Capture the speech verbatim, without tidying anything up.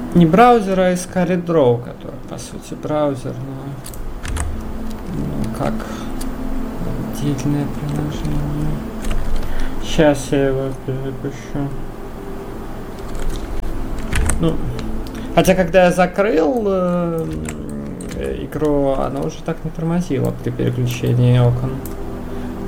Не браузер, а искали Draw, который по сути браузер, но ну, как отдельное приложение. Сейчас я его перепущу. Ну, хотя когда я закрыл э, игру, она уже так не тормозила при переключении окон.